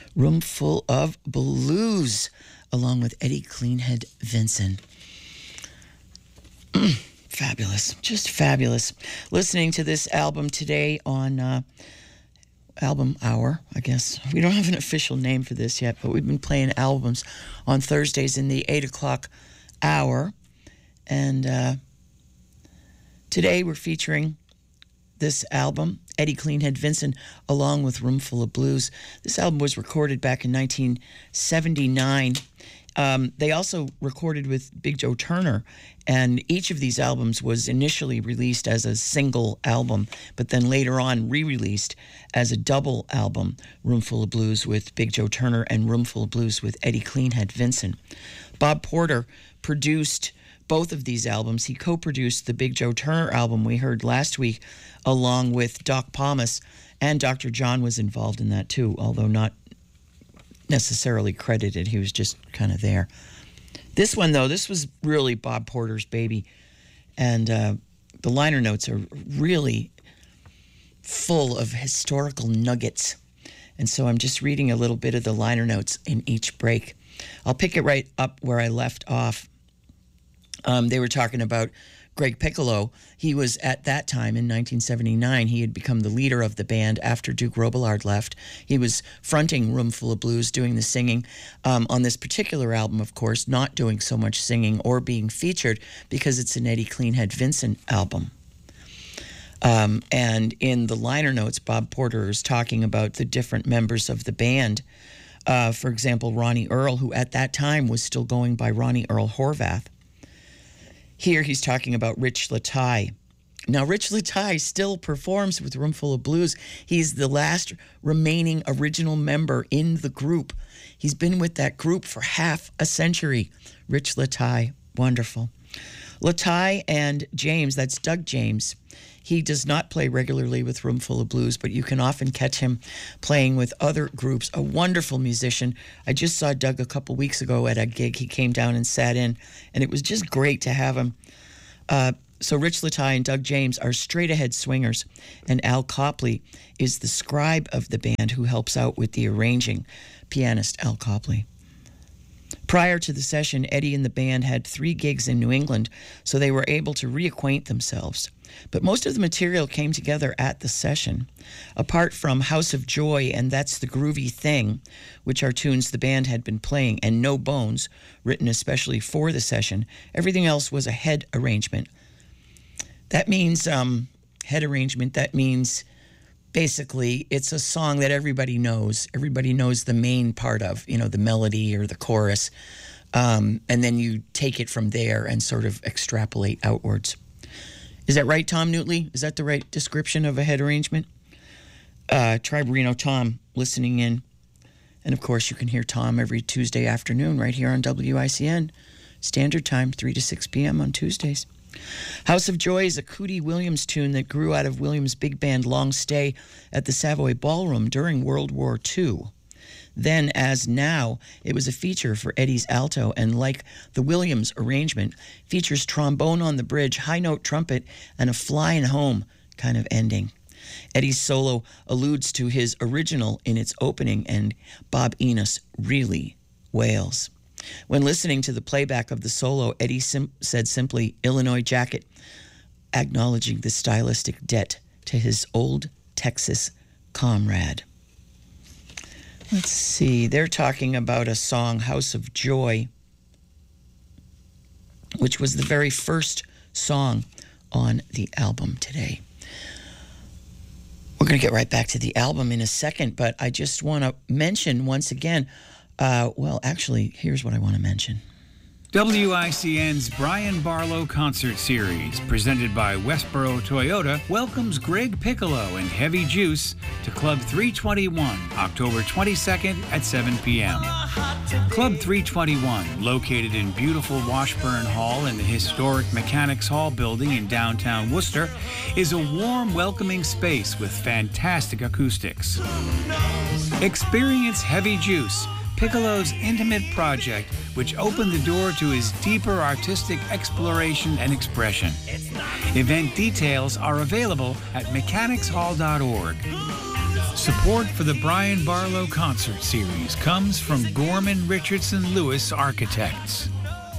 Room Full of Blues, along with Eddie Cleanhead Vinson. Fabulous, just fabulous. Listening to this album today on Album Hour, I guess. We don't have an official name for this yet, but we've been playing albums on Thursdays in the 8 o'clock hour. And today we're featuring this album, Eddie Cleanhead Vinson, along with Room Full of Blues. This album was recorded back in 1979. They also recorded with Big Joe Turner, and each of these albums was initially released as a single album, but then later on re-released as a double album, Room Full of Blues with Big Joe Turner and Room Full of Blues with Eddie Cleanhead Vinson. Bob Porter produced both of these albums. He co-produced the Big Joe Turner album we heard last week, along with Doc Pomus, and Dr. John was involved in that too, although not necessarily credited. He was just kind of there. This one, though, this was really Bob Porter's baby, and the liner notes are really full of historical nuggets. And so I'm just reading a little bit of the liner notes in each break. I'll pick it right up where I left off. They were talking about Greg Piccolo. He was, at that time in 1979, he had become the leader of the band after Duke Robillard left. He was fronting Room Full of Blues, doing the singing. On this particular album, of course, not doing so much singing or being featured because it's an Eddie Cleanhead Vinson album. And in the liner notes, Bob Porter is talking about the different members of the band. For example, Ronnie Earl, who at that time was still going by Ronnie Earl Horvath. Here he's talking about Rich Lataille. Now, Rich Lataille still performs with Room Full of Blues. He's the last remaining original member in the group. He's been with that group for half a century. Rich Lataille, wonderful. Lataille and James, that's Doug James. He does not play regularly with Room Full of Blues, but you can often catch him playing with other groups. A wonderful musician. I just saw Doug a couple weeks ago at a gig. He came down and sat in, and it was just great to have him. So Rich Lataille and Doug James are straight-ahead swingers, and Al Copley is the scribe of the band who helps out with the arranging, pianist Al Copley. Prior to the session, Eddie and the band had 3 gigs in New England, so they were able to reacquaint themselves. But most of the material came together at the session. Apart from House of Joy and That's the Groovy Thing, which are tunes the band had been playing, and No Bones, written especially for the session, everything else was a head arrangement. That means, head arrangement, that means basically it's a song that everybody knows. Everybody knows the main part of, the melody or the chorus. And then you take it from there and sort of extrapolate outwards. Is that right, Tom Newtley? Is that the right description of a head arrangement? Tribe Reno Tom listening in. And, of course, you can hear Tom every Tuesday afternoon right here on WICN. Standard time, 3 to 6 p.m. on Tuesdays. House of Joy is a Cootie Williams tune that grew out of Williams' big band long stay at the Savoy Ballroom during World War II. Then, as now, it was a feature for Eddie's alto, and like the Williams arrangement, features trombone on the bridge, high note trumpet, and a flying home kind of ending. Eddie's solo alludes to his original in its opening, and Bob Enos really wails. When listening to the playback of the solo, Eddie said simply, Illinois Jacket, acknowledging the stylistic debt to his old Texas comrade. Let's see, they're talking about a song, House of Joy, which was the very first song on the album today. We're going to get right back to the album in a second, but I just want to mention once again, actually, here's what I want to mention. WICN's Brian Barlow Concert Series, presented by Westboro Toyota, welcomes Greg Piccolo and Heavy Juice to Club 321, October 22nd at 7 p.m. Club 321, located in beautiful Washburn Hall in the historic Mechanics Hall building in downtown Worcester, is a warm, welcoming space with fantastic acoustics. Experience Heavy Juice, Piccolo's intimate project, which opened the door to his deeper artistic exploration and expression. Event details are available at mechanicshall.org. Support for the Brian Barlow Concert Series comes from Gorman Richardson Lewis Architects.